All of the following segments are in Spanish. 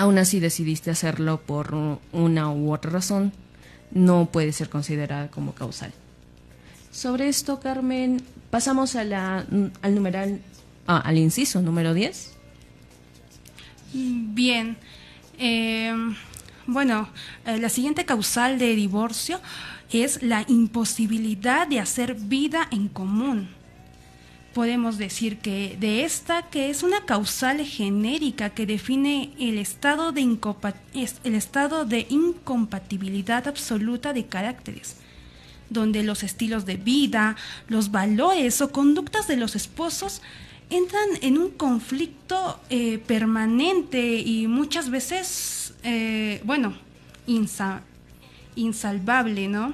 aún así decidiste hacerlo por una u otra razón, no puede ser considerada como causal. Sobre esto, Carmen, pasamos a al numeral, al inciso número 10. Bien. La siguiente causal de divorcio es la imposibilidad de hacer vida en común. Podemos decir que es una causal genérica que define el estado de incompatibilidad absoluta de caracteres, donde los estilos de vida, los valores o conductas de los esposos entran en un conflicto permanente y muchas veces, insalvable, ¿no?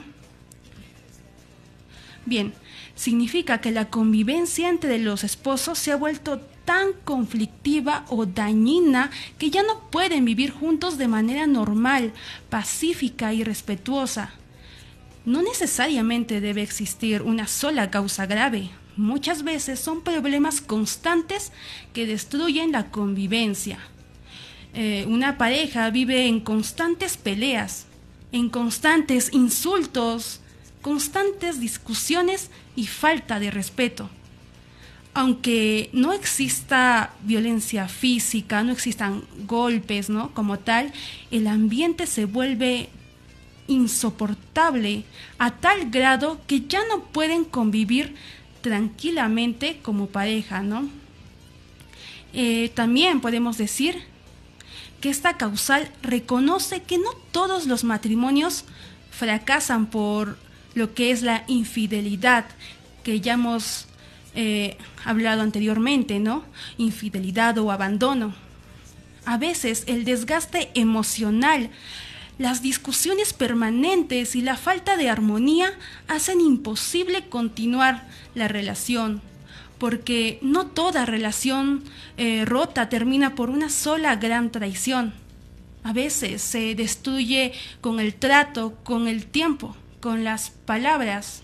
Bien, significa que la convivencia entre los esposos se ha vuelto tan conflictiva o dañina que ya no pueden vivir juntos de manera normal, pacífica y respetuosa. No necesariamente debe existir una sola causa grave. Muchas veces son problemas constantes que destruyen la convivencia. Una pareja vive en constantes peleas, en constantes insultos, constantes discusiones y falta de respeto. Aunque no exista violencia física, no existan golpes, ¿no? Como tal, el ambiente se vuelve insoportable a tal grado que ya no pueden convivir tranquilamente como pareja, ¿no? También podemos decir que esta causal reconoce que no todos los matrimonios fracasan por lo que es la infidelidad, que ya hemos hablado anteriormente, ¿no? Infidelidad o abandono. A veces el desgaste emocional, las discusiones permanentes y la falta de armonía hacen imposible continuar la relación, porque no toda relación rota termina por una sola gran traición. A veces se destruye con el trato, con el tiempo, con las palabras.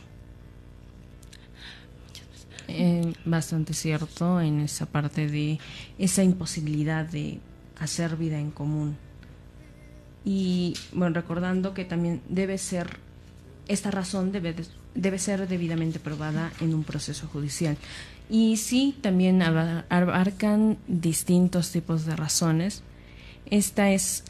Bastante cierto en esa parte de esa imposibilidad de hacer vida en común. Y bueno, recordando que también esta razón debe ser debidamente probada en un proceso judicial. Y sí, también abarcan distintos tipos de razones. Esta es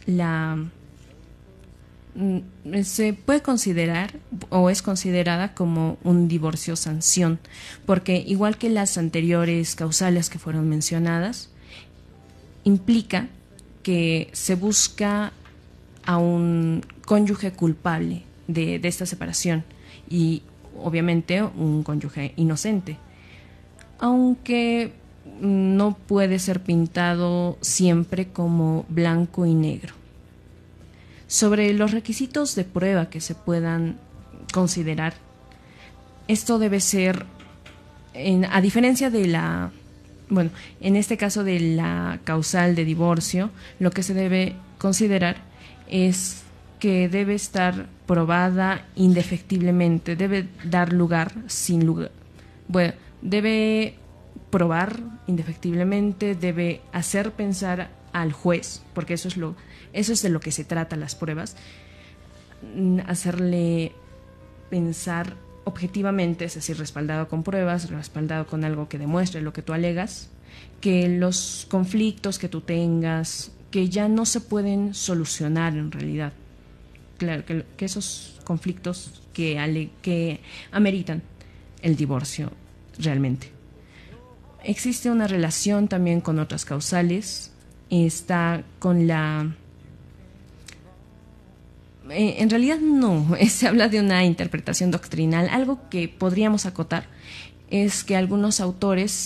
se puede considerar o es considerada como un divorcio sanción, porque igual que las anteriores causales que fueron mencionadas, implica que se busca a un cónyuge culpable de esta separación y obviamente un cónyuge inocente, aunque no puede ser pintado siempre como blanco y negro. Sobre los requisitos de prueba que se puedan considerar, esto debe ser, a diferencia de en este caso de la causal de divorcio, lo que se debe considerar es que debe estar probada indefectiblemente, debe dar lugar sin lugar. Bueno, debe probar indefectiblemente, debe hacer pensar al juez, porque eso es de lo que se trata las pruebas, hacerle pensar objetivamente, es decir, respaldado con pruebas, respaldado con algo que demuestre lo que tú alegas, que los conflictos que tú tengas, que ya no se pueden solucionar en realidad. Claro, que esos conflictos que ameritan el divorcio realmente. Existe una relación también con otras causales, está con en realidad no, se habla de una interpretación doctrinal. Algo que podríamos acotar es que algunos autores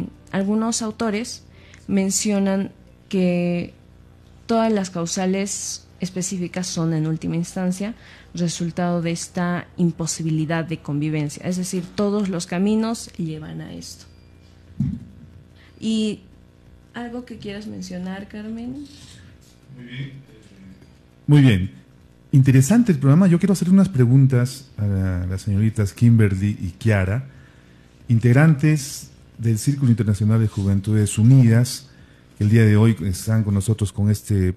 mencionan que todas las causales específicas son en última instancia resultado de esta imposibilidad de convivencia, es decir, todos los caminos llevan a esto. ¿Y algo que quieras mencionar, Carmen? Muy bien. Interesante el programa. Yo quiero hacer unas preguntas a las señoritas Kimberly y Kiara, integrantes del Círculo Internacional de Juventudes Unidas, que el día de hoy están con nosotros con este